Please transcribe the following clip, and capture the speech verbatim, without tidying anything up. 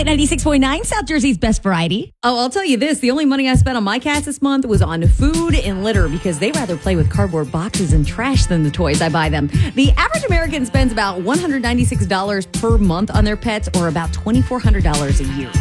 Light ninety-six point nine, South Jersey's best variety. Oh, I'll tell you this. The only money I spent on my cats this month was on food and litter because they rather play with cardboard boxes and trash than the toys I buy them. The average American spends about one hundred ninety-six dollars per month on their pets, or about two thousand four hundred dollars a year.